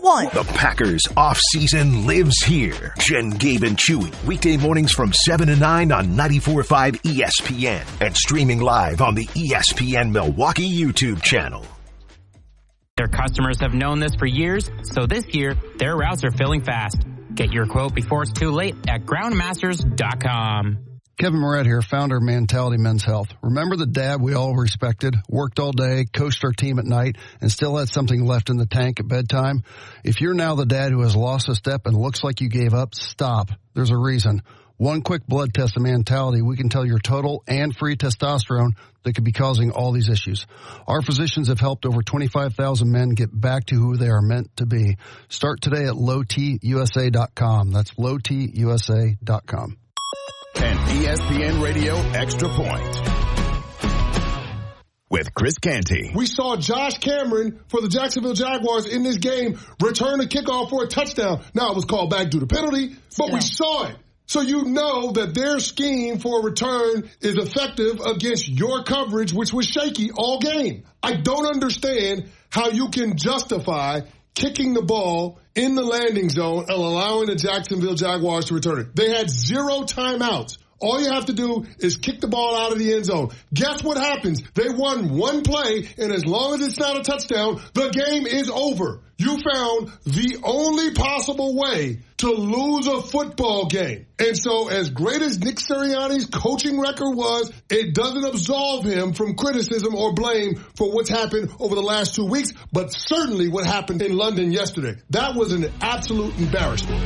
one. The Packers off-season lives here. Jen, Gabe, and Chewy. Weekday mornings from 7 to 9 on 94.5 ESPN. And streaming live on the ESPN Milwaukee YouTube channel. Their customers have known this for years, so this year, their routes are filling fast. Get your quote before it's too late at groundmasters.com. Kevin Moret here, founder of Mentality Men's Health. Remember the dad we all respected, worked all day, coached our team at night, and still had something left in the tank at bedtime? If you're now the dad who has lost a step and looks like you gave up, stop. There's a reason. One quick blood test of Mentality, we can tell your total and free testosterone that could be causing all these issues. Our physicians have helped over 25,000 men get back to who they are meant to be. Start today at lowtusa.com. That's lowtusa.com. And ESPN Radio Extra Point with Chris Canty. We saw Josh Cameron for the Jacksonville Jaguars in this game return a kickoff for a touchdown. Now it was called back due to penalty, but we saw it. So you know that their scheme for a return is effective against your coverage, which was shaky all game. I don't understand how you can justify kicking the ball in the landing zone and allowing the Jacksonville Jaguars to return it. They had 0 timeouts. All you have to do is kick the ball out of the end zone. Guess what happens? They won one play, and as long as it's not a touchdown, the game is over. You found the only possible way to lose a football game. And so as great as Nick Sirianni's coaching record was, it doesn't absolve him from criticism or blame for what's happened over the last 2 weeks, but certainly what happened in London yesterday. That was an absolute embarrassment.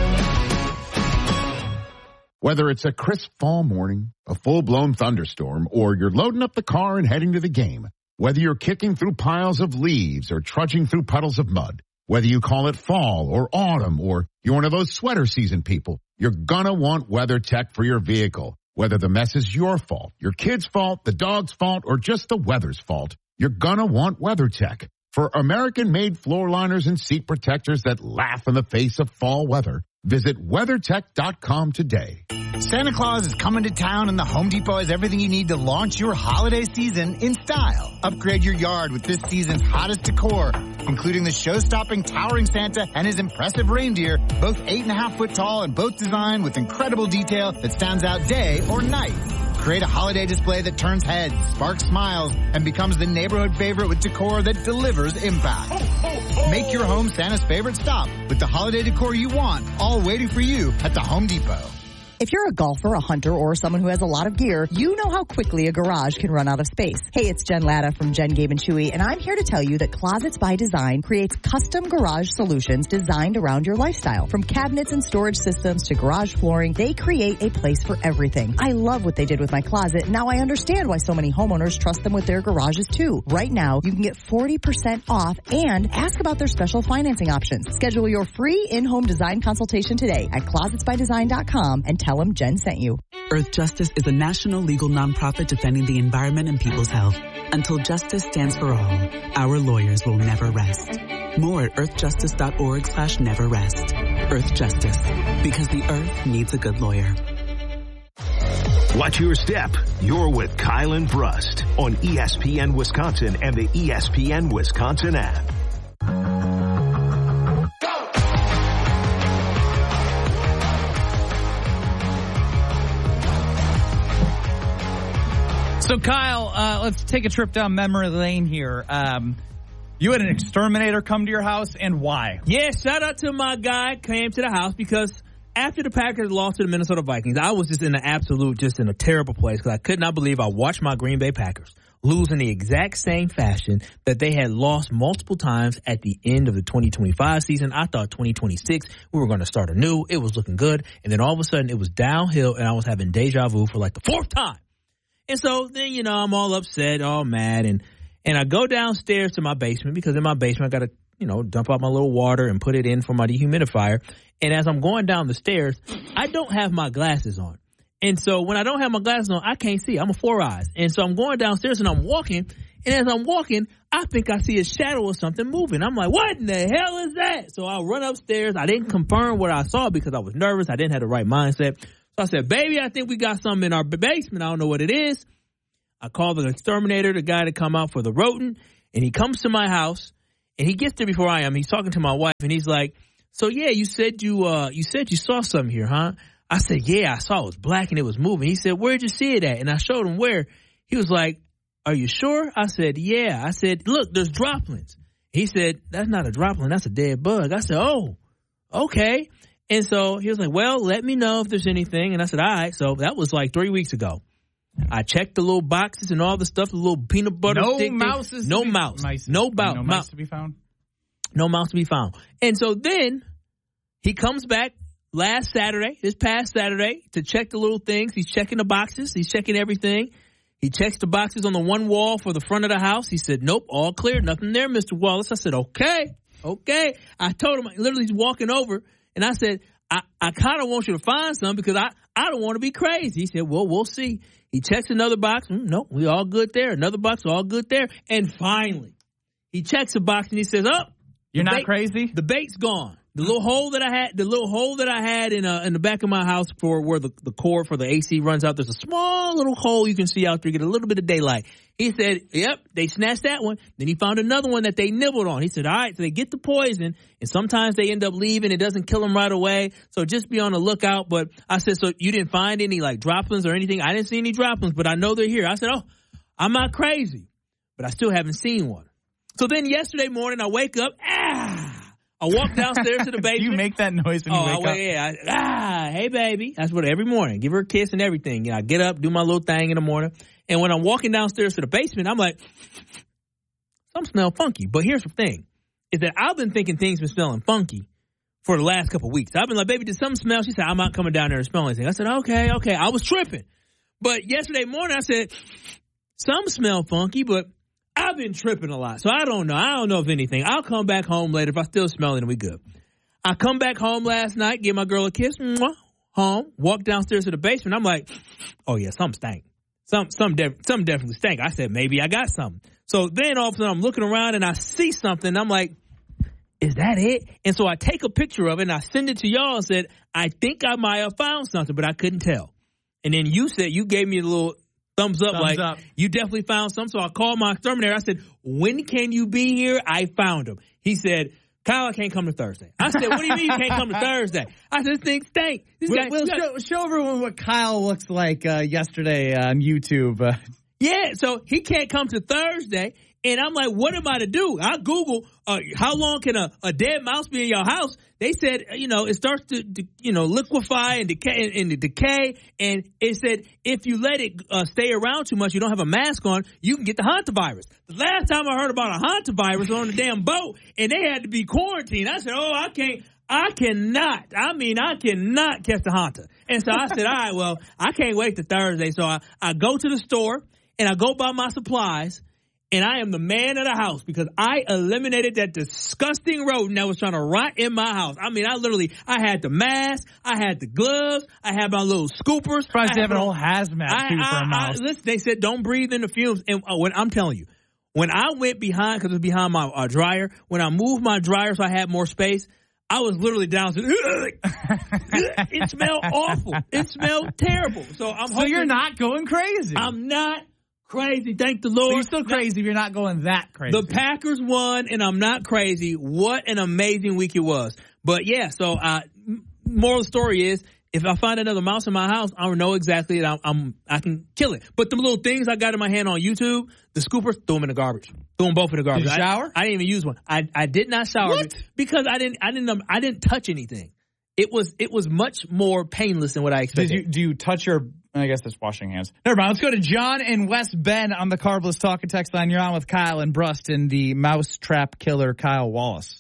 Whether it's a crisp fall morning, a full-blown thunderstorm, or you're loading up the car and heading to the game, whether you're kicking through piles of leaves or trudging through puddles of mud, whether you call it fall or autumn or you're one of those sweater season people, you're gonna want WeatherTech for your vehicle. Whether the mess is your fault, your kid's fault, the dog's fault, or just the weather's fault, you're gonna want WeatherTech. For American-made floor liners and seat protectors that laugh in the face of fall weather, visit WeatherTech.com today. Santa Claus is coming to town, and the Home Depot has everything you need to launch your holiday season in style. Upgrade your yard with this season's hottest decor, including the show-stopping towering Santa and his impressive reindeer, both 8.5 foot tall and both designed with incredible detail that stands out day or night. Create a holiday display that turns heads, sparks smiles, and becomes the neighborhood favorite with decor that delivers impact. Make your home Santa's favorite stop with the holiday decor you want, all waiting for you at the Home Depot. If you're a golfer, a hunter, or someone who has a lot of gear, you know how quickly a garage can run out of space. Hey, it's Jen Latta from Jen, Gabe, and Chewy, and I'm here to tell you that Closets by Design creates custom garage solutions designed around your lifestyle. From cabinets and storage systems to garage flooring, they create a place for everything. I love what they did with my closet. Now I understand why so many homeowners trust them with their garages too. Right now, you can get 40% off and ask about their special financing options. Schedule your free in-home design consultation today at closetsbydesign.com and tell them Jen sent you. Earth Justice is a national legal nonprofit defending the environment and people's health. Until justice stands for all, our lawyers will never rest. More at earthjustice.org/neverrest. Earth Justice, because the earth needs a good lawyer. Watch your step. You're with Kyle and Brust on ESPN Wisconsin and the ESPN Wisconsin app. So, Kyle, let's take a trip down memory lane here. You had an exterminator come to your house, and why? Yeah, shout out to my guy came to the house because after the Packers lost to the Minnesota Vikings, I was just in a terrible place because I could not believe I watched my Green Bay Packers lose in the exact same fashion that they had lost multiple times at the end of the 2025 season. I thought 2026, we were going to start anew. It was looking good. And then all of a sudden, it was downhill, and I was having deja vu for like the 4th time. And so then, I'm all upset, all mad, and I go downstairs to my basement because in my basement I got to, dump out my little water and put it in for my dehumidifier. And as I'm going down the stairs, I don't have my glasses on. And so when I don't have my glasses on, I can't see. I'm a 4 eyes. And so I'm going downstairs and I'm walking. And as I'm walking, I think I see a shadow or something moving. I'm like, what in the hell is that? So I run upstairs. I didn't confirm what I saw because I was nervous. I didn't have the right mindset. So I said, baby, I think we got something in our basement. I don't know what it is. I called the exterminator, the guy to come out for the rodent, and he comes to my house, And he gets there before I am. He's talking to my wife, and he's like, so, yeah, you said you saw something here, huh? I said, yeah, I saw it was black and it was moving. He said, where'd you see it at? And I showed him where. He was like, are you sure? I said, yeah. I said, look, there's droplets. He said, that's not a droplet. That's a dead bug. I said, oh, okay. And so he was like, well, let me know if there's anything. And I said, all right. So that was like 3 weeks ago. I checked the little boxes and all the stuff, the little peanut butter stick. No mouse. No mouse to be found. No mouse to be found. And so then he comes back this past Saturday, to check the little things. He's checking the boxes. He's checking everything. He checks the boxes on the one wall for the front of the house. He said, nope, all clear. Nothing there, Mr. Wallace. I said, okay. I told him, literally he's walking over, and I said, I kind of want you to find some because I don't want to be crazy. He said, well, we'll see. He checks another box. No, we all good there. Another box, all good there. And finally, he checks a box and he says, oh, you're not crazy? The bait's gone. The little hole that I had in the back of my house for where the cord for the AC runs out, there's a small little hole you can see out there, get a little bit of daylight. He said, yep, they snatched that one. Then he found another one that they nibbled on. He said, all right, so they get the poison, and sometimes they end up leaving. It doesn't kill them right away, so just be on the lookout. But I said, so you didn't find any, like, droplets or anything? I didn't see any droplets, but I know they're here. I said, oh, I'm not crazy, but I still haven't seen one. So then yesterday morning, I wake up, I walk downstairs to the basement. Do you make that noise when you wake up? Yeah. Hey, baby. That's what every morning. Give her a kiss and everything. I get up, do my little thing in the morning. And when I'm walking downstairs to the basement, I'm like, something smells funky. But here's the thing, is that I've been thinking things been smelling funky for the last couple of weeks. I've been like, baby, did something smell? She said, I'm not coming down there to smell anything. I said, okay. I was tripping. But yesterday morning, I said, some smell funky, but I've been tripping a lot, so I don't know. I don't know if anything. I'll come back home later. If I still smell it, we good. I come back home last night, give my girl a kiss, home, walk downstairs to the basement. I'm like, oh, yeah, something stank. Something definitely stank. I said, maybe I got something. So then all of a sudden I'm looking around and I see something. And I'm like, is that it? And so I take a picture of it and I send it to y'all and said, I think I might have found something, but I couldn't tell. And then you gave me a little thumbs up. You definitely found some. So I called my exterminator. I said, when can you be here? I found him. He said, Kyle, I can't come to Thursday. I said, what do you mean you can't come to Thursday? I said, this thing stank. Show everyone what Kyle looks like yesterday on YouTube. Yeah, so he can't come to Thursday. And I'm like, what am I to do? I Google, how long can a dead mouse be in your house? They said, it starts to liquefy and decay. And it said, if you let it stay around too much, you don't have a mask on, you can get the hantavirus. The last time I heard about a hantavirus was on the damn boat, and they had to be quarantined. I said, I cannot catch the hanta. And so I said, all right, well, I can't wait till Thursday. So I go to the store, and I go buy my supplies. And I am the man of the house because I eliminated that disgusting rodent that was trying to rot in my house. I mean, I had the mask, I had the gloves, I had my little scoopers. Surprised you have a whole hazmat suit for a mouse. Listen, they said don't breathe in the fumes. And I'm telling you, when I went behind, because it was behind my dryer, when I moved my dryer so I had more space, I was literally downstairs. It smelled awful. It smelled terrible. So you're not going crazy. I'm not crazy, thank the Lord. So you're still crazy if you're not going that crazy. The Packers won, and I'm not crazy. What an amazing week it was. But, yeah, so moral of the story is, if I find another mouse in my house, I know exactly that I can kill it. But the little things I got in my hand on YouTube, the scoopers, threw them in the garbage. Threw them both in the garbage. Did you shower? I didn't even use one. I did not shower. What? Because I didn't touch anything. It was much more painless than what I expected. Do you touch your... I guess it's washing hands. Never mind. Let's go to John and West Bend on the Carbless Talk and Text line. You're on with Kyle and Brust and the mousetrap killer, Kyle Wallace.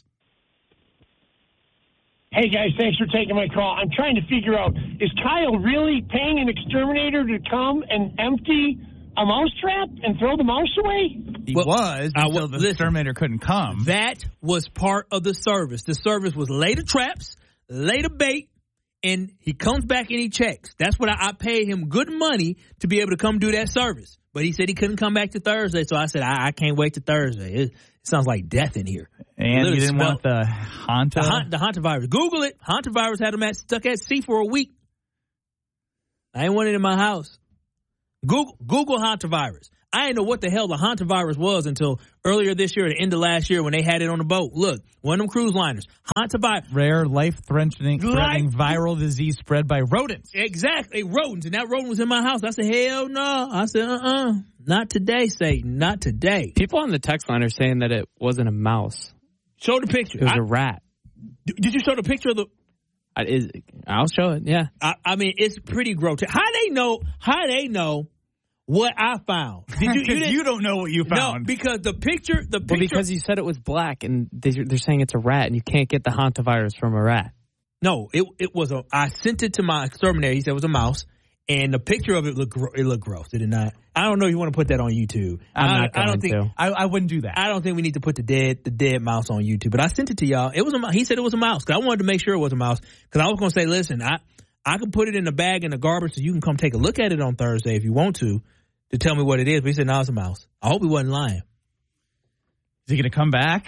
Hey, guys. Thanks for taking my call. I'm trying to figure out, is Kyle really paying an exterminator to come and empty a mousetrap and throw the mouse away? He was until the exterminator couldn't come. That was part of the service. The service was lay the traps, lay the bait, and he comes back and he checks. That's what I paid him good money to be able to come do that service. But he said he couldn't come back to Thursday, so I said, I can't wait to Thursday. It sounds like death in here. And you didn't want the hanta? The hantavirus. Google it. Hantavirus had him stuck at sea for a week. I ain't want it in my house. Google hantavirus. I didn't know what the hell the hantavirus was until earlier this year, the end of last year, when they had it on the boat. Look, one of them cruise liners. Hantavirus. Rare, life-threatening viral disease spread by rodents. Exactly, rodents. And that rodent was in my house. I said, hell no. I said, not today, Satan. Not today. People on the text line are saying that it wasn't a mouse. Show the picture. It was a rat. Did you show the picture of the... I'll show it, yeah. I mean, it's pretty grotesque. How they know what I found? You don't know what you found. No, because the picture. Well, because you said it was black, and they're saying it's a rat, and you can't get the hantavirus from a rat. No, it was I sent it to my exterminator. He said it was a mouse, and the picture of it looked gross. Did it not? I don't know if you want to put that on YouTube. I don't think I wouldn't do that. I don't think we need to put the dead mouse on YouTube. But I sent it to y'all. It was he said it was a mouse. Cause I wanted to make sure it was a mouse. Because I was going to say, listen, I can put it in the bag in the garbage so you can come take a look at it on Thursday if you want to tell me what it is. But he said, no, it's a mouse. I hope he wasn't lying. Is he going to come back?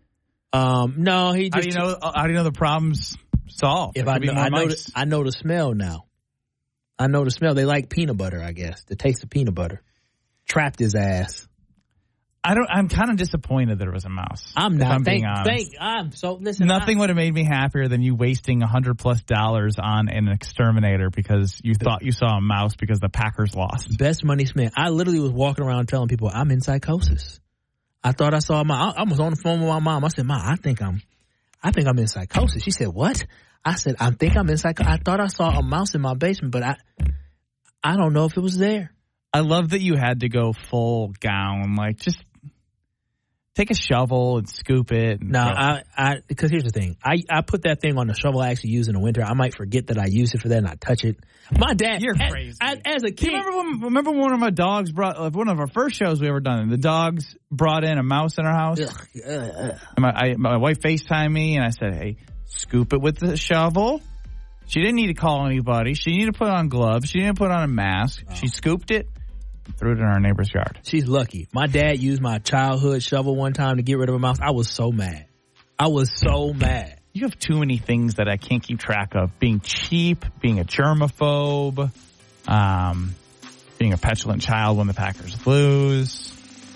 No, he just... How do you know the problem's solved? If I know the smell now. I know the smell. They like peanut butter, I guess. The taste of peanut butter. Trapped his ass. I'm kind of disappointed that it was a mouse. I'm not. I'm being honest. Listen. Nothing would have made me happier than you wasting $100+ on an exterminator because you thought you saw a mouse because the Packers lost. Best money spent. I literally was walking around telling people I'm in psychosis. I thought I saw I was on the phone with my mom. I said, "Mom, I think I'm in psychosis." She said, "What?" I said, "I think I'm in psychosis. I thought I saw a mouse in my basement, but I don't know if it was there." I love that you had to go full gown, like just take a shovel and scoop it. No, because here's the thing. I put that thing on the shovel I actually use in the winter. I might forget that I used it for that and I touch it. My dad. You're crazy. As a kid. Remember one of my dogs one of our first shows we ever done, the dogs brought in a mouse in our house. My wife FaceTimed me and I said, hey, scoop it with the shovel. She didn't need to call anybody. She didn't need to put on gloves. She didn't put on a mask. Oh. She scooped it. Threw it in our neighbor's yard. She's lucky. My dad used my childhood shovel one time to get rid of a mouse. I was so mad. You have too many things that I can't keep track of. Being cheap, being a germaphobe, being a petulant child when the Packers lose.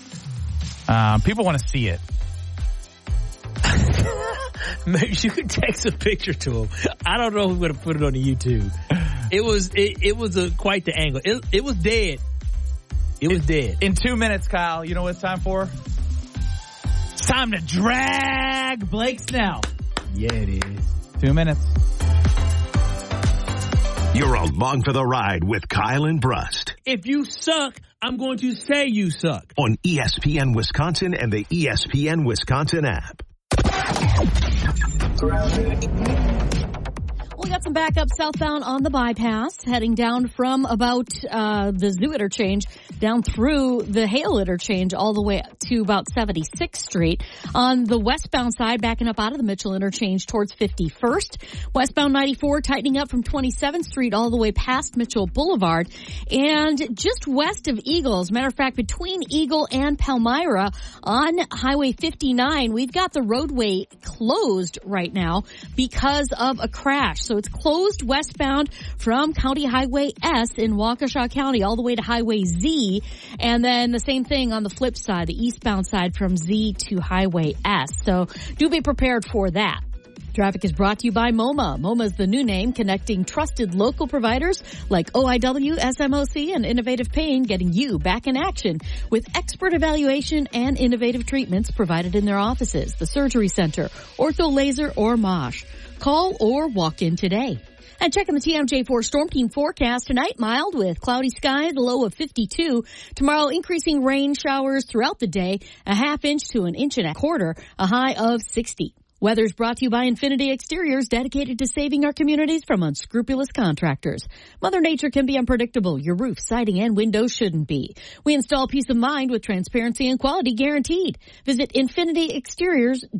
People want to see it. Maybe you could text a picture to him. I don't know who's going to put it on the YouTube. It was quite the angle. It was dead. It was dead. In 2 minutes, Kyle, you know what it's time for? It's time to drag Blake Snell. Yeah, it is. 2 minutes. You're along for the ride with Kyle and Brust. If you suck, I'm going to say you suck. On ESPN Wisconsin and the ESPN Wisconsin app. We got some backup southbound on the bypass, heading down from about the Zoo interchange down through the Hale interchange all the way to about 76th Street. On the westbound side, backing up out of the Mitchell interchange towards 51st. Westbound 94 tightening up from 27th Street all the way past Mitchell Boulevard. And just west of Eagle, as a matter of fact, between Eagle and Palmyra on Highway 59, we've got the roadway closed right now because of a crash. So it's closed westbound from County Highway S in Waukesha County all the way to Highway Z. And then the same thing on the flip side, the eastbound side from Z to Highway S. So do be prepared for that. Traffic is brought to you by MoMA. MoMA is the new name connecting trusted local providers like OIW, SMOC, and Innovative Pain, getting you back in action with expert evaluation and innovative treatments provided in their offices, the surgery center, ortho laser, or MOSH. Call or walk in today. And checking the TMJ4 Storm Team forecast tonight, mild with cloudy skies, a low of 52. Tomorrow, increasing rain showers throughout the day, a ½ inch to an inch and a quarter, a high of 60. Weather's brought to you by Infinity Exteriors, dedicated to saving our communities from unscrupulous contractors. Mother Nature can be unpredictable. Your roof, siding, and windows shouldn't be. We install peace of mind with transparency and quality guaranteed. Visit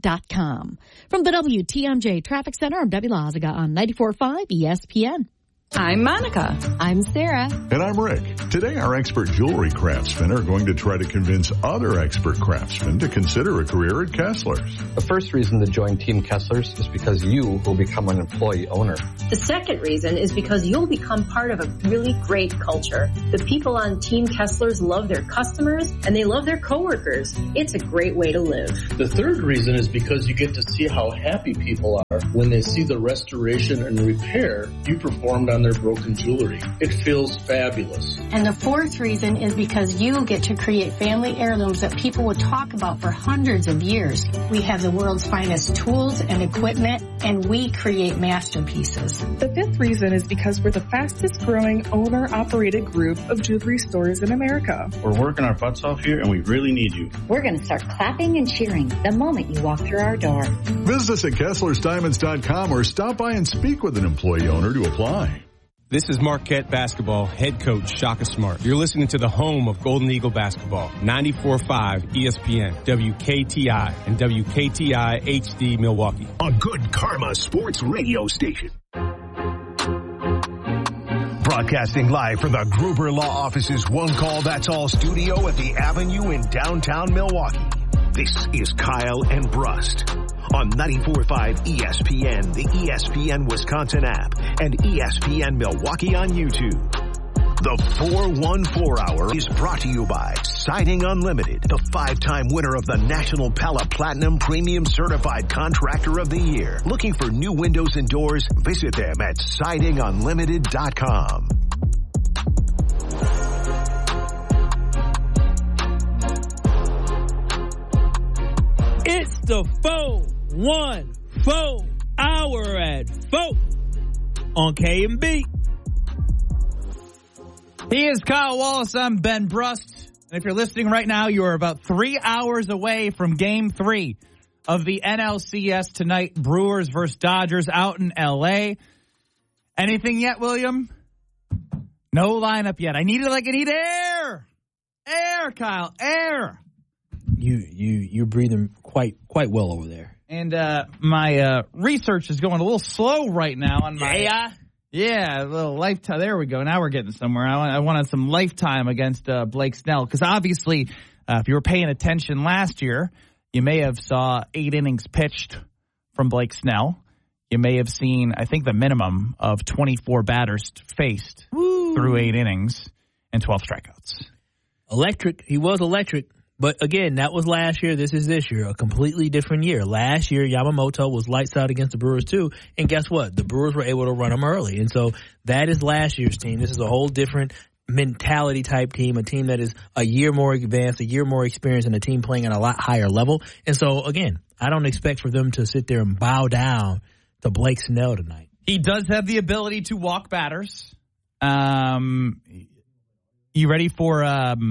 infinityexteriors.com. From the WTMJ Traffic Center, I'm Debbie Lazaga on 94.5 ESPN. I'm Monica. I'm Sarah. And I'm Rick. Today, our expert jewelry craftsmen are going to try to convince other expert craftsmen to consider a career at Kessler's. The first reason to join Team Kessler's is because you will become an employee owner. The second reason is because you'll become part of a really great culture. The people on Team Kessler's love their customers and they love their coworkers. It's a great way to live. The third reason is because you get to see how happy people are when they see the restoration and repair you performed on their broken jewelry. It feels fabulous. And the fourth reason is because you get to create family heirlooms that people will talk about for hundreds of years. We have the world's finest tools and equipment, and we create masterpieces. The fifth reason is because we're the fastest growing owner-operated group of jewelry stores in America. We're working our butts off here, and we really need you. We're going to start clapping and cheering the moment you walk through our door. Visit us at KesslersDiamonds.com or stop by and speak with an employee owner to apply. This is Marquette Basketball head coach Shaka Smart. You're listening to the home of Golden Eagle Basketball, 94.5 ESPN, WKTI, and WKTI HD Milwaukee. A good Karma Sports radio station. Broadcasting live from the Gruber Law Office's One Call That's All studio at the Avenue in downtown Milwaukee. This is Kyle and Brust on 94.5 ESPN, the ESPN Wisconsin app, and ESPN Milwaukee on YouTube. The 414 Hour is brought to you by Siding Unlimited, the 5-time winner of the National Pella Platinum Premium Certified Contractor of the Year. Looking for new windows and doors? Visit them at sidingunlimited.com. It's the 414 Hour at 4 on K&B. He is Kyle Wallace. I'm Ben Brust. And if you're listening right now, you are about 3 hours away from Game 3 of the NLCS tonight. Brewers versus Dodgers out in L.A. Anything yet, William? No lineup yet. I need air. Air, Kyle. Air. You're breathing quite well over there. And my research is going a little slow right now on my AI. Yeah, a little lifetime. There we go. Now we're getting somewhere. I wanted some lifetime against Blake Snell because obviously, if you were paying attention last year, you may have saw 8 innings pitched from Blake Snell. You may have seen, I think, the minimum of 24 batters faced through 8 innings and 12 strikeouts. Electric. He was electric. But again, that was last year. This is this year. A completely different year. Last year, Yamamoto was lights out against the Brewers too. And guess what? The Brewers were able to run him early. And so that is last year's team. This is a whole different mentality type team, a team that is a year more advanced, a year more experienced, and a team playing at a lot higher level. And so, again, I don't expect for them to sit there and bow down to Blake Snell tonight. He does have the ability to walk batters. You ready for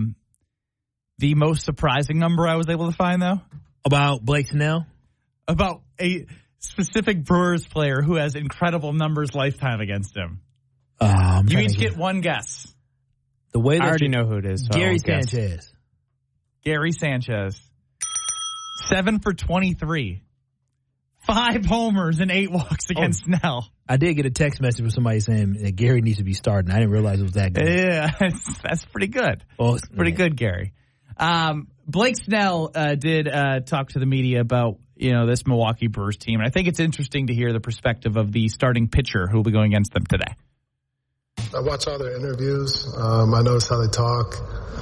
the most surprising number I was able to find, though? About Blake Snell? About a specific Brewers player who has incredible numbers lifetime against him. You each get one guess. The way that I already know who it is. So Gary Sanchez. Gary Sanchez. 7 for 23. 5 homers and 8 walks against Snell. I did get a text message from somebody saying that Gary needs to be starting. I didn't realize it was that good. Yeah, that's pretty good. Well, pretty good, Gary. Blake Snell did talk to the media about this Milwaukee Brewers team, and I think it's interesting to hear the perspective of the starting pitcher who will be going against them today. I watch all their interviews. I notice how they talk.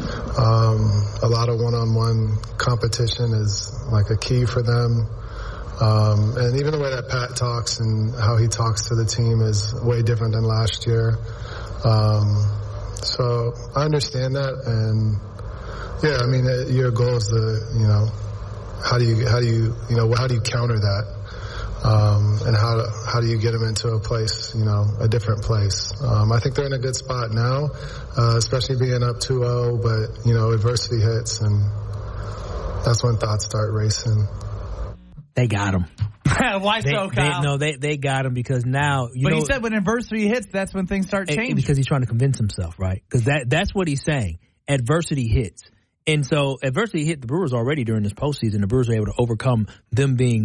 A lot of one-on-one competition is like a key for them. And even the way that Pat talks and how he talks to the team is way different than last year. So I understand that, and yeah, I mean, your goal is to, how do you counter that? And how do you get them into a place, a different place? I think they're in a good spot now, especially being up 2-0, but, adversity hits, and that's when thoughts start racing. They got him. Why so, Kyle? They got him because now, But he said when adversity hits, that's when things start changing. Because he's trying to convince himself, right? Because that's what he's saying. Adversity hits. And so adversity hit the Brewers already during this postseason. The Brewers were able to overcome them being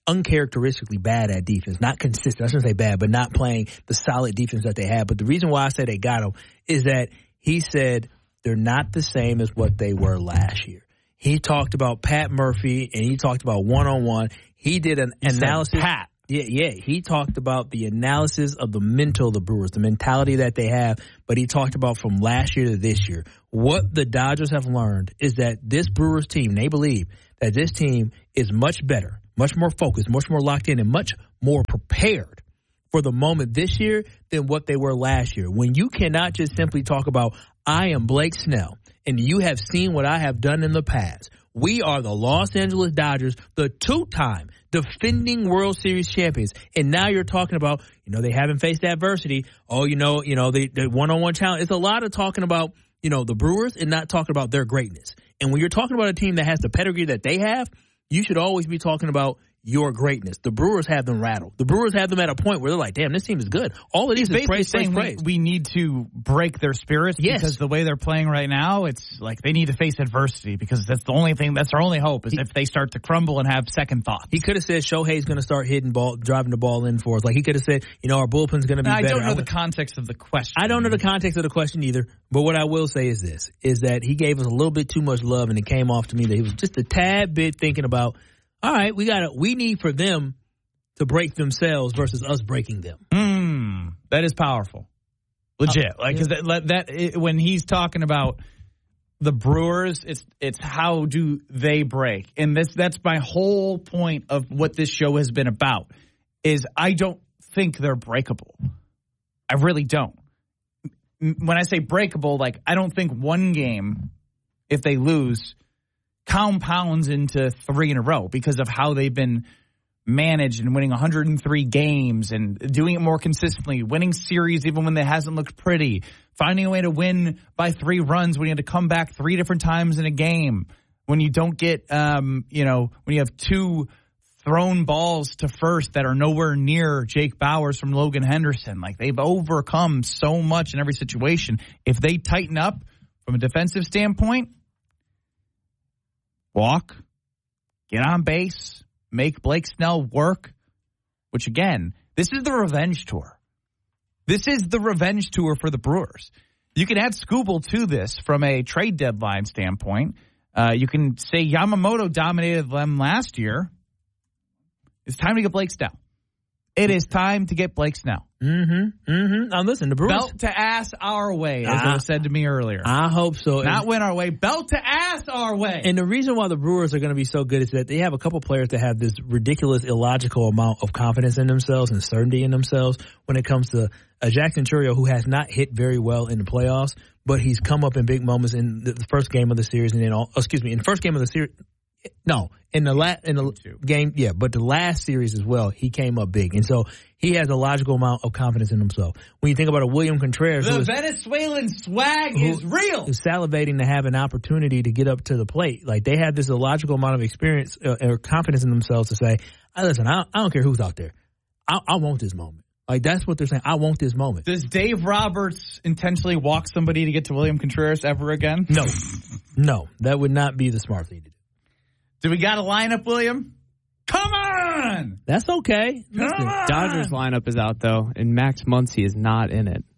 uncharacteristically bad at defense, not consistent. I shouldn't say bad, but not playing the solid defense that they have. But the reason why I say they got him is that he said they're not the same as what they were last year. He talked about Pat Murphy, and he talked about one-on-one. He did an analysis. Pat. Yeah. He talked about the analysis of the mental of the Brewers, the mentality that they have, but he talked about from last year to this year. What the Dodgers have learned is that this Brewers team, they believe that this team is much better, much more focused, much more locked in, and much more prepared for the moment this year than what they were last year. When you cannot just simply talk about, I am Blake Snell, and you have seen what I have done in the past. We are the Los Angeles Dodgers, the two-time defending World Series champions. And now you're talking about, they haven't faced adversity. Oh, the one-on-one challenge. It's a lot of talking about, the Brewers and not talking about their greatness. And when you're talking about a team that has the pedigree that they have, you should always be talking about your greatness. The Brewers have them rattled. The Brewers have them at a point where they're like, damn, this team is good. All it is praise. We need to break their spirits because the way they're playing right now, it's like they need to face adversity because that's the only thing, that's our only hope is if they start to crumble and have second thoughts. He could have said Shohei's going to start driving the ball in for us. Like he could have said, our bullpen's going to be better. I don't know the context of the question. I don't know the context of the question either. But what I will say is this, is that he gave us a little bit too much love and it came off to me that he was just a tad bit thinking about, all right, we need for them to break themselves versus us breaking them. That is powerful. Legit. When he's talking about the Brewers, it's how do they break? And that's my whole point of what this show has been about is I don't think they're breakable. I really don't. When I say breakable, I don't think one game, if they lose, compounds into 3 in a row because of how they've been managed and winning 103 games and doing it more consistently, winning series even when it hasn't looked pretty, finding a way to win by 3 runs when you had to come back 3 different times in a game, when you don't get, when you have 2 thrown balls to first that are nowhere near Jake Bauers from Logan Henderson. They've overcome so much in every situation. If they tighten up from a defensive standpoint, walk, get on base, make Blake Snell work, which, again, this is the revenge tour. This is the revenge tour for the Brewers. You can add Skubal to this from a trade deadline standpoint. You can say Yamamoto dominated them last year. It's time to get Blake Snell. It is time to get Blake Snell. Now, listen, the Brewers. Belt to ass our way, as it was said to me earlier. I hope so. Not win our way, belt to ass our way. And the reason why the Brewers are going to be so good is that they have a couple players that have this ridiculous, illogical amount of confidence in themselves and certainty in themselves when it comes to Jackson Chourio, who has not hit very well in the playoffs, but he's come up in big moments in the first game of the series and then in the first game of the series. No, in the game, yeah, but the last series as well, he came up big. And so he has a logical amount of confidence in himself. When you think about a William Contreras, the Venezuelan swag is real. Who's salivating to have an opportunity to get up to the plate. They have this illogical amount of experience or confidence in themselves to say, listen, I don't care who's out there. I want this moment. That's what they're saying. I want this moment. Does Dave Roberts intentionally walk somebody to get to William Contreras ever again? No, that would not be the smart thing to do. Do we got a lineup, William? Come on! That's okay. Dodgers lineup is out, though, and Max Muncy is not in it.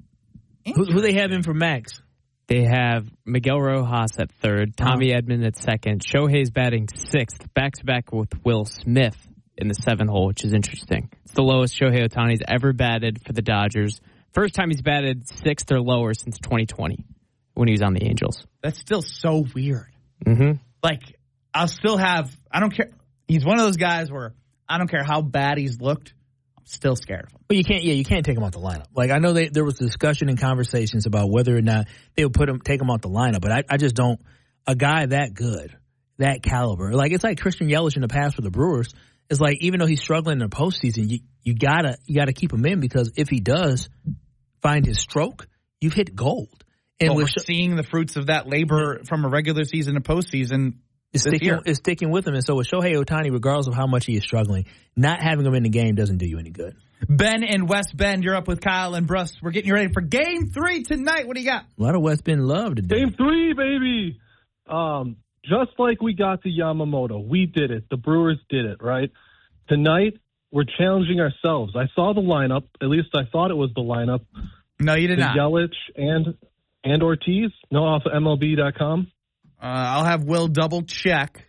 Who they have in for Max? They have Miguel Rojas at third, Tommy Edman at second, Shohei's batting sixth, back-to-back with Will Smith in the 7 hole, which is interesting. It's the lowest Shohei Ohtani's ever batted for the Dodgers. First time he's batted 6th or lower since 2020 when he was on the Angels. That's still so weird. Mm-hmm. I'll still have, I don't care. He's one of those guys where I don't care how bad he's looked. I'm still scared of him. But you can't take him out the lineup. I know there was discussion and conversations about whether or not they would take him out the lineup, but I just don't, a guy that good, that caliber, it's like Christian Yelich in the past for the Brewers. It's even though he's struggling in the postseason, you gotta keep him in because if he does find his stroke, you've hit gold. And we're seeing the fruits of that labor from a regular season to postseason. It's sticking with him. And so with Shohei Ohtani, regardless of how much he is struggling, not having him in the game doesn't do you any good. Ben in West Bend, you're up with Kyle and Bruss. We're getting you ready for Game 3 tonight. What do you got? A lot of West Bend love today. Game 3, baby. Just like we got to Yamamoto, we did it. The Brewers did it, right? tonight we're challenging ourselves. I saw the lineup. At least I thought it was the lineup. No, you did not. Yelich and Ortiz. No, off of MLB.com. I'll have Will double check.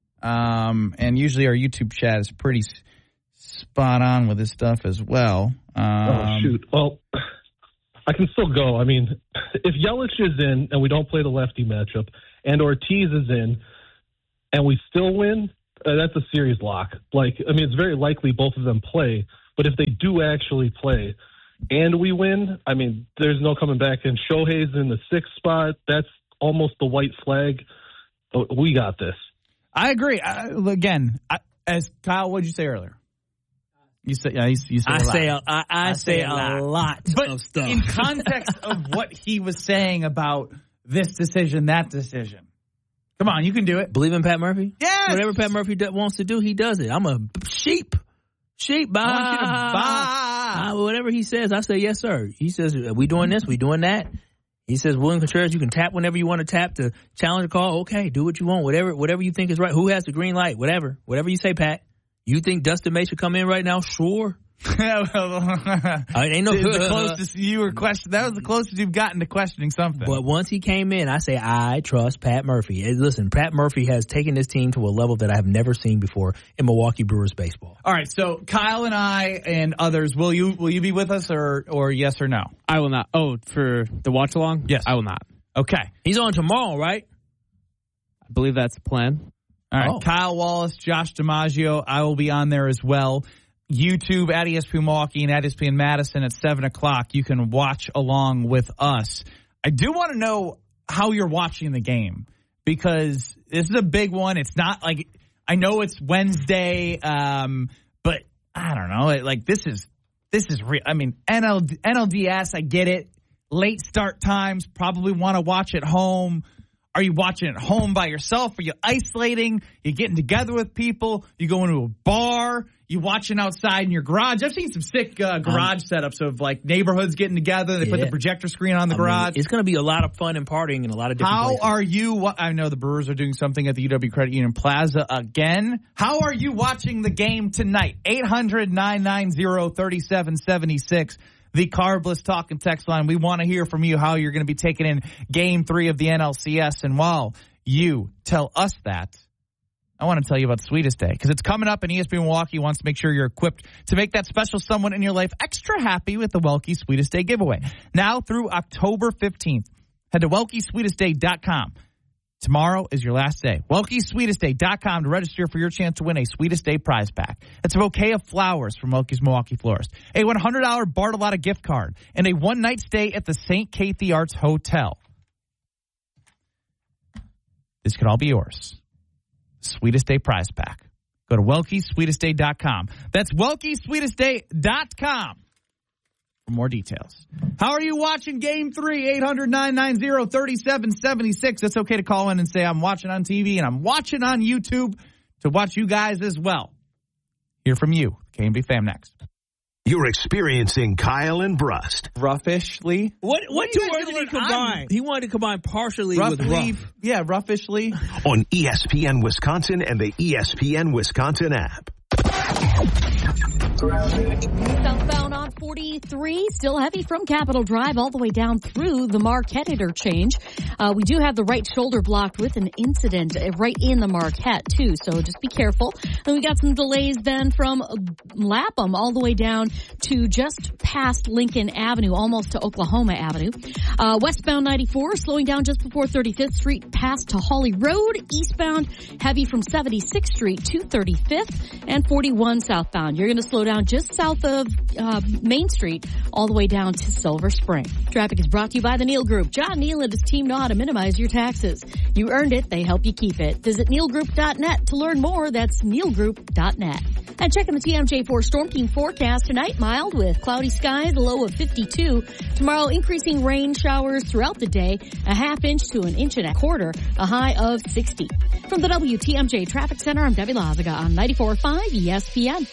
And usually our YouTube chat is pretty spot on with this stuff as well. Oh, shoot. Well, I can still go. I mean, if Yelich is in and we don't play the lefty matchup and Ortiz is in and we still win, that's a series lock. It's very likely both of them play. But if they do actually play and we win, I mean, there's no coming back. And Shohei's in the 6th spot. That's almost the white flag. We got this. I agree. As Kyle, what did you say earlier? You say I say a lot of stuff. In context of what he was saying about this decision, that decision. Come on, you can do it. Believe in Pat Murphy? Yes. Whatever Pat Murphy wants to do, he does it. I'm a sheep. Bye. I want you to bye. Whatever he says, I say yes, sir. He says, are we doing this? We doing that? He says, William Contreras, you can tap whenever you want to tap to challenge a call. Okay, do what you want. Whatever you think is right. Who has the green light? Whatever you say, Pat. You think Dustin May should come in right now? Sure. Ain't no the closest you were questioning. That was the closest you've gotten to questioning something. But once he came in, I say I trust Pat Murphy. And listen, Pat Murphy has taken this team to a level that I have never seen before in Milwaukee Brewers baseball. All right, so Kyle and I and others, will you be with us or yes or no? I will not. Oh, for the watch along? Yes, I will not. Okay, he's on tomorrow, right? I believe that's the plan. All right, Kyle Wallace, Josh DiMaggio, I will be on there as well. YouTube at ESPN Milwaukee and at ESPN Madison at 7 o'clock. You can watch along with us. I do want to know how you're watching the game because this is a big one. It's not like I know it's Wednesday, but I don't know. This is real. I mean, NLDS, I get it. Late start times, probably want to watch at home. Are you watching at home by yourself? Are you isolating? You getting together with people? You going to a bar? You watching outside in your garage? I've seen some sick garage setups of neighborhoods getting together. They put the projector screen on the garage. It's going to be a lot of fun and partying in a lot of different places. How are you? I know the Brewers are doing something at the UW Credit Union Plaza again. How are you watching the game tonight? 800-990-3776. The Carbless Talk and Text line. We want to hear from you how you're going to be taking in Game 3 of the NLCS. And while you tell us that, I want to tell you about Sweetest Day because it's coming up and ESPN Milwaukee wants to make sure you're equipped to make that special someone in your life extra happy with the Welke Sweetest Day giveaway. Now through October 15th, head to WelkeSweetestDay.com. Tomorrow is your last day. WelkeSweetestDay.com to register for your chance to win a Sweetest Day prize pack. It's a bouquet of flowers from Welke's Milwaukee Florist, a $100 Bartolotta gift card, and a one-night stay at the St. Kathy Arts Hotel. This could all be yours. Sweetest Day prize pack. Go to WelkeSweetestDay.com. That's WelkeSweetestDay.com for more details. How are you watching Game 3? 800-990-3776. It's okay to call in and say, I'm watching on TV and I'm watching on YouTube to watch you guys as well. Hear from you. KMB Fam next. You're experiencing Kyle and Brust. Roughishly. What two words did he combine? He wanted to combine partially with rough. Yeah, roughishly. On ESPN Wisconsin and the ESPN Wisconsin app. Southbound on 43, still heavy from Capitol Drive all the way down through the Marquette interchange. We do have the right shoulder blocked with an incident right in the Marquette, too, so just be careful. Then we got some delays then from Lapham all the way down to just past Lincoln Avenue, almost to Oklahoma Avenue. Westbound 94, slowing down just before 35th Street past to Hawley Road. Eastbound, heavy from 76th Street to 35th and 41 southbound. You're going to slow down just south of Main Street all the way down to Silver Spring. Traffic is brought to you by the Neal Group. John Neal and his team know how to minimize your taxes. You earned it. They help you keep it. Visit nealgroup.net to learn more. That's nealgroup.net. And checking the TMJ4 Storm Team forecast tonight, mild with cloudy skies, a low of 52. Tomorrow, increasing rain showers throughout the day, a ½ inch to 1.25 inches, a high of 60. From the WTMJ Traffic Center, I'm Debbie Lazaga on 94.5 ESPN.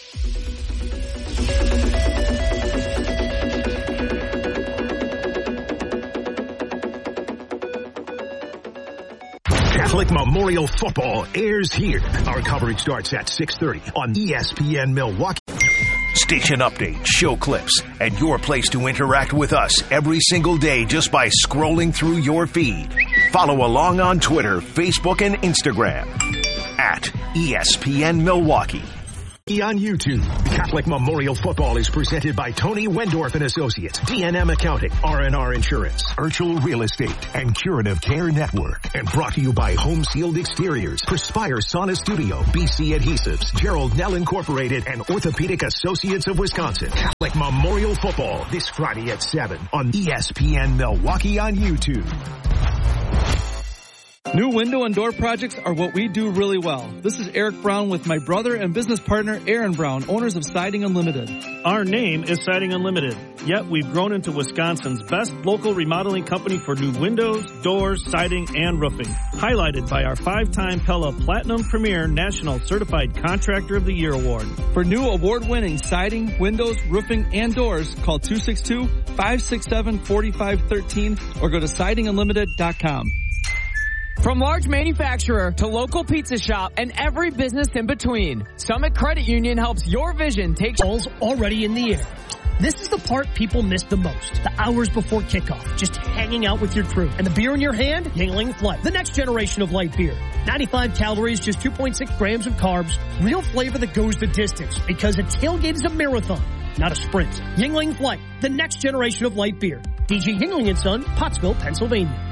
Catholic Memorial Football airs here. Our coverage starts at 6:30 on ESPN Milwaukee. Station updates, show clips, and your place to interact with us every single day just by scrolling through your feed. Follow along on Twitter, Facebook, and Instagram at ESPN Milwaukee. On YouTube, Catholic Memorial Football is presented by Tony Wendorf and Associates, DNM Accounting, R&R Insurance, Urchel Real Estate, and Curative Care Network. And brought to you by Home Sealed Exteriors, Perspire Sauna Studio, BC Adhesives, Gerald Nell Incorporated, and Orthopedic Associates of Wisconsin. Catholic Memorial Football this Friday at 7 on ESPN Milwaukee on YouTube. New window and door projects are what we do really well. This is Eric Brown with my brother and business partner, Aaron Brown, owners of Siding Unlimited. Our name is Siding Unlimited, yet we've grown into Wisconsin's best local remodeling company for new windows, doors, siding, and roofing. Highlighted by our 5-time Pella Platinum Premier National Certified Contractor of the Year Award. For new award-winning siding, windows, roofing, and doors, call 262-567-4513 or go to sidingunlimited.com. From large manufacturer to local pizza shop and every business in between, Summit Credit Union helps your vision take balls already in the air. This is the part people miss the most. The hours before kickoff, just hanging out with your crew. And the beer in your hand, Yuengling Flight, the next generation of light beer. 95 calories, just 2.6 grams of carbs, real flavor that goes the distance. Because a tailgate is a marathon, not a sprint. Yuengling Flight, the next generation of light beer. DG Yuengling & Son, Pottsville, Pennsylvania.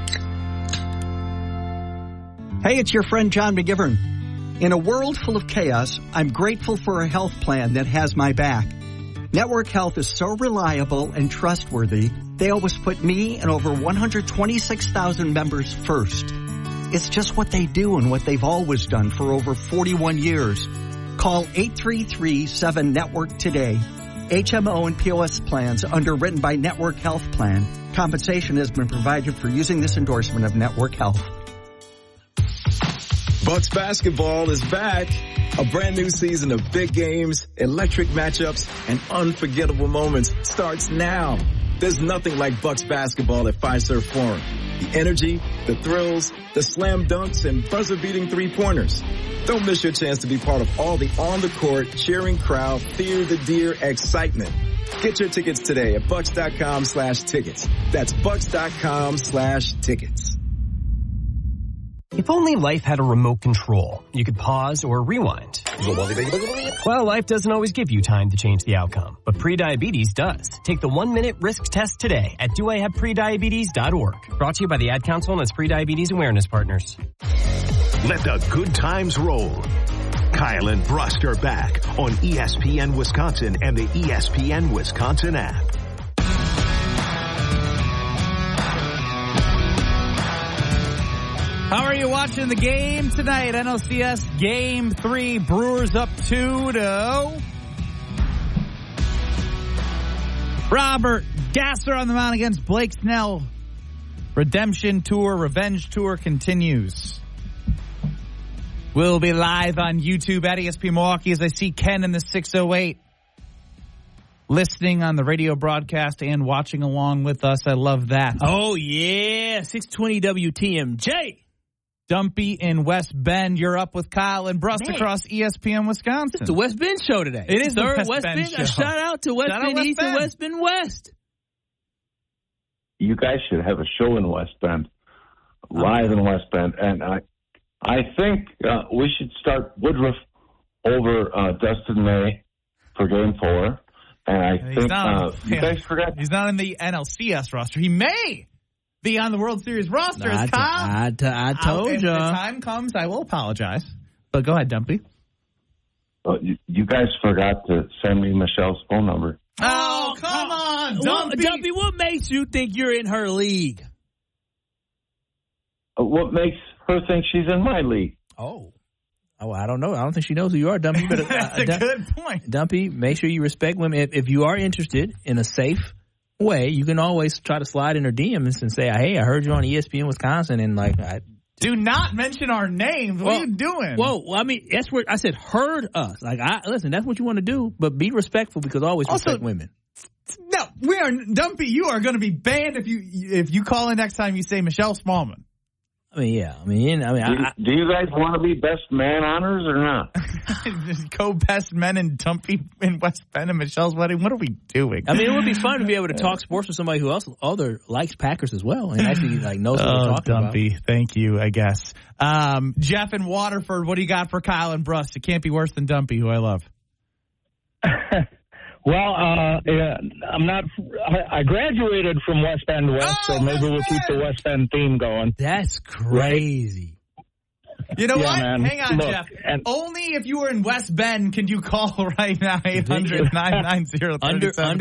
Hey, it's your friend John McGivern. In a world full of chaos, I'm grateful for a health plan that has my back. Network Health is so reliable and trustworthy, they always put me and over 126,000 members first. It's just what they do and what they've always done for over 41 years. Call 833-7-NETWORK today. HMO and POS plans underwritten by Network Health Plan. Compensation has been provided for using this endorsement of Network Health. Bucks basketball is back. A brand new season of big games, electric matchups, and unforgettable moments starts now. There's nothing like Bucks basketball at Fiserv Forum. The energy, the thrills, the slam dunks, and buzzer-beating three-pointers. Don't miss your chance to be part of all the on-the-court, cheering crowd, fear the deer excitement. Get your tickets today at bucks.com/tickets. That's bucks.com/tickets. If only life had a remote control, you could pause or rewind. Well, life doesn't always give you time to change the outcome, but prediabetes does. Take the 1-minute risk test today at doihaveprediabetes.org. Brought to you by the Ad Council and its Prediabetes Awareness Partners. Let the good times roll. Kyle and Brust are back on ESPN Wisconsin and the ESPN Wisconsin app. How are you watching the game tonight? NLCS Game 3, Brewers up 2-0. Robert Gasser on the mound against Blake Snell. Redemption Tour, Revenge Tour continues. We'll be live on YouTube at ESP Milwaukee as I see Ken in the 608. Listening on the radio broadcast and watching along with us. I love that. Oh, yeah. 620 WTMJ. Dumpy in West Bend. You're up with Kyle and Brust across ESPN Wisconsin. It's the West Bend show today. It is the West Bend show. A shout out to West Bend East and West Bend West. You guys should have a show in West Bend, live in West Bend. And I think we should start Woodruff over Dustin May for Game 4. And I think you guys forgot. He's not in the NLCS roster. He may be on the World Series roster. I told you. If the time comes, I will apologize. But go ahead, Dumpy. You guys forgot to send me Michelle's phone number. Oh, come on, Dumpy, what makes you think you're in her league? What makes her think she's in my league? Oh, I don't know. I don't think she knows who you are, Dumpy. But that's a good point. Dumpy, make sure you respect women. If you are interested in a safe way, you can always try to slide in her DMs and say, "Hey, I heard you on ESPN Wisconsin," and do not mention our names. What are you doing? Well, I mean, that's where I said heard us. Listen, that's what you want to do, but be respectful because always respect women. No, Dumpy. You are going to be banned if you call in next time you say Michelle Smallman. Do you guys want to be best man honors or not? Co-best men in Dumpy in West Bend and Michelle's wedding. What are we doing? I mean, it would be fun to be able to talk sports with somebody who other likes Packers as well and actually knows what they're talking Dumpy, about. thank you, I guess. Jeff in Waterford, what do you got for Kyle and Bruss? It can't be worse than Dumpy, who I love. Well, I'm not. I graduated from West Bend West, so maybe we'll keep the West Bend theme going. That's crazy. Right? You know what? Man. Hang on, Look, Jeff. Only if you were in West Bend can you call right now 800-990-3776.